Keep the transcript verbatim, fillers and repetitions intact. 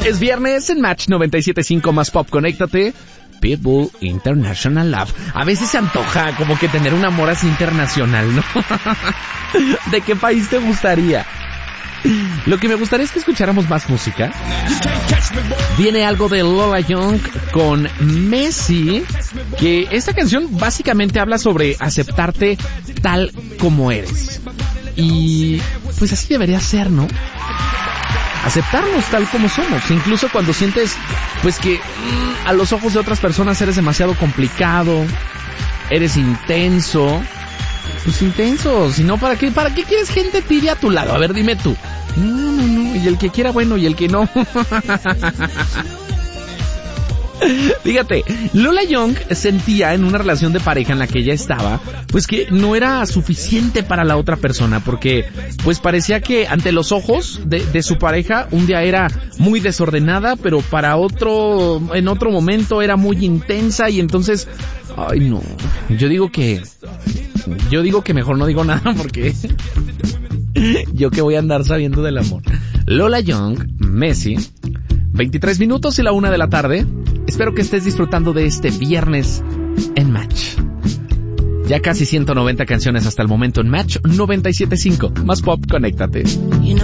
Es viernes en Match noventa y siete punto cinco más pop, conéctate. Pitbull International Love. A veces se antoja como que tener un amor así internacional, ¿no? ¿De qué país te gustaría? Lo que me gustaría es que escucháramos más música. Viene algo de Lola Young con Messi, que esta canción básicamente habla sobre aceptarte tal como eres. Y pues así debería ser, ¿no? Aceptarnos tal como somos, incluso cuando sientes pues que mmm, a los ojos de otras personas eres demasiado complicado, eres intenso. Pues intenso, si no, ¿para qué, ¿para qué quieres gente tibia a tu lado? A ver, dime tú. No, no, no, y el que quiera bueno y el que no. Fíjate, Lola Young sentía en una relación de pareja en la que ella estaba, pues que no era suficiente para la otra persona, porque pues parecía que ante los ojos de, de su pareja un día era muy desordenada, pero para otro, en otro momento era muy intensa y entonces, ay no, yo digo que, yo digo que mejor no digo nada porque yo que voy a andar sabiendo del amor. Lola Young, Messi, veintitrés minutos y la una de la tarde. Espero que estés disfrutando de este viernes en Match. Ya casi ciento noventa canciones hasta el momento en Match noventa y siete punto cinco. Más pop, conéctate.